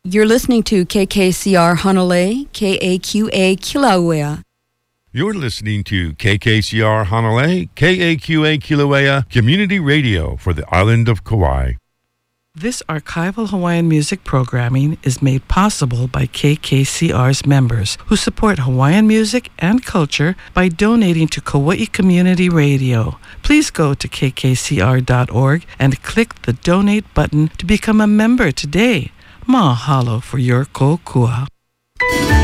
You're listening to KKCR Hanalei, KAQA Kilauea. You're listening to KKCR Hanalei, KAQA Kilauea Community Radio for the island of Kauai. This archival Hawaiian music programming is made possible by KKCR's members who support Hawaiian music and culture by donating to Kauai Community Radio. Please go to kkcr.org and click the donate button to become a member today. Mahalo for your kokua.